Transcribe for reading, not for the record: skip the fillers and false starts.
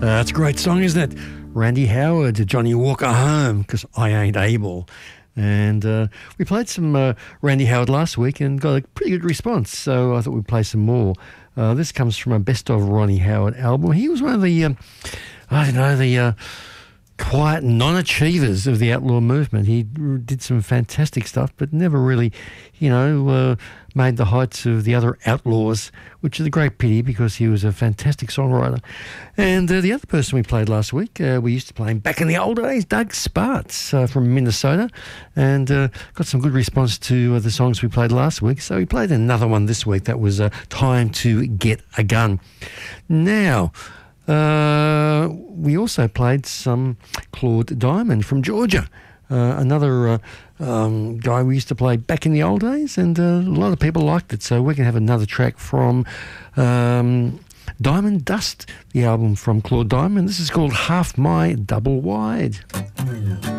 It's a great song, isn't it? Randy Howard, Johnny Walker Home, because I ain't able. And we played some Randy Howard last week and got a pretty good response, so I thought we'd play some more. This comes from a Best of Ronnie Howard album. He was one of the, quiet non-achievers of the outlaw movement. He did some fantastic stuff, but never really, made the heights of the other outlaws, which is a great pity because he was a fantastic songwriter. And the other person we played last week, we used to play him back in the old days, Doug Sparks from Minnesota, and got some good response to the songs we played last week. So we played another one this week. That was Time to Get a Gun. Now, we also played some Claude Diamond from Georgia, another guy we used to play back in the old days, and a lot of people liked it. So we're going to have another track from Diamond Dust, the album from Claude Diamond. This is called Half My Double Wide.